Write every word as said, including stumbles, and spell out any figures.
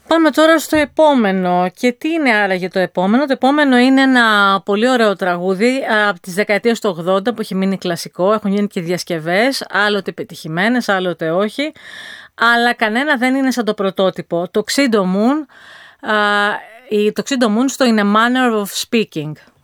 Πάμε τώρα στο επόμενο. Και τι είναι άραγε το επόμενο? Το επόμενο είναι ένα πολύ ωραίο τραγούδι από τις δεκαετίες του ογδόντα που έχει μείνει κλασικό. Έχουν γίνει και διασκευές, άλλοτε πετυχημένες, άλλοτε όχι. Αλλά κανένα δεν είναι σαν το πρωτότυπο. Το Tuxedo Moon, το Tuxedo Moon στο In a Manner of Speaking.